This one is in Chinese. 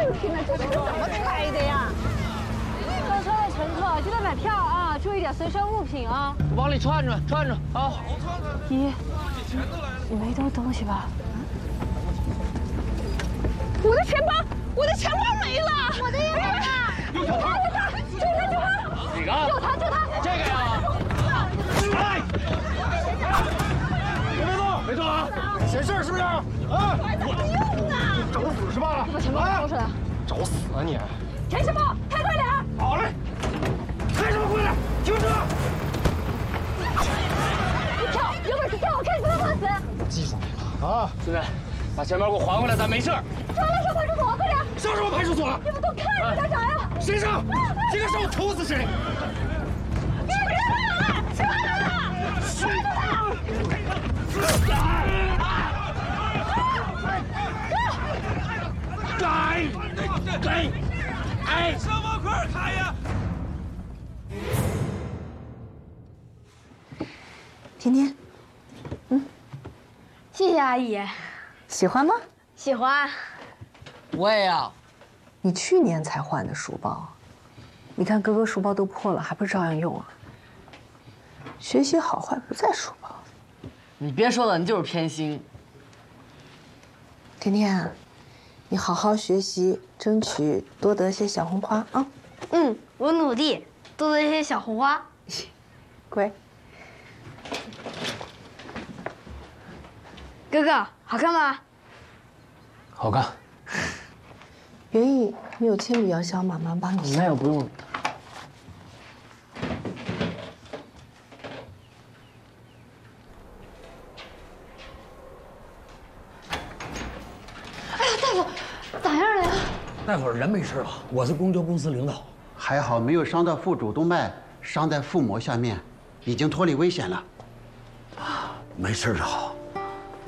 品呢，这是怎么开的呀？ 上车的乘客记得买票啊，注意点随身物品啊。 我帮你串着啊。 姨，你没丢东西吧？ 我的钱包，我的钱包没了，我的也没了。 有他！哪个？ 就他， 这个呀！哎！别动啊！嫌事儿是不是？啊！ 用呢？ 找死是吧？ 把钱包掏出来。 找死啊你！ 钱什么？开快点！ 好嘞！开什么快点？停车！ 你跳，有本事跳，我看你怎么放死！ 记住没了啊！孙子，把钱包给我还回来，咱没事儿。 上来上派出所，快点！ 上什么派出所？ 你们都看着点啥呀？ 谁上？谁敢上我抽死谁！ 你别来了，谁来了？ 哎！ 什么快开呀！ 甜甜， 谢谢阿姨， 喜欢吗？ 喜欢。 我也要。 你去年才换的书包，你看哥哥书包都破了，还不照样用啊？学习好坏不在书包。 你别说了，你就是偏心。 甜甜，你好好学习，争取多得些小红花啊！ 嗯，我努力，多得一些小红花。 乖。 哥哥，好看吗？ 好看。 袁毅，你有铅笔要小妈妈帮你。 那也不用。 哎呀，大夫，咋样了呀？ 大夫人没事吧？我是公交公司领导。 还好没有伤到腹主动脉，伤在腹膜下面，已经脱离危险了。 没事就好。